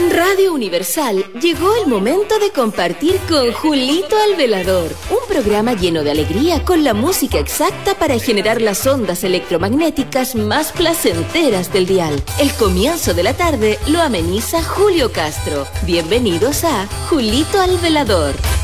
En Radio Universal llegó el momento de compartir con Julito al Velador, un programa lleno de alegría con la música exacta para generar las ondas electromagnéticas más placenteras del dial. El comienzo de la tarde lo ameniza Julio Castro. Bienvenidos a Julito al Velador.